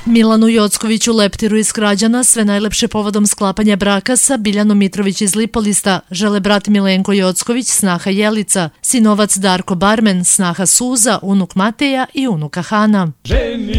Milanu Jockoviću Leptiru iz Krađana sve najlepše povodom sklapanja braka sa Biljanom Mitrović iz Lipolista žele brat Milenko Jocković, snaha Jelica, sinovac Darko Barmen, snaha Suza, unuk Mateja i unuka Hana.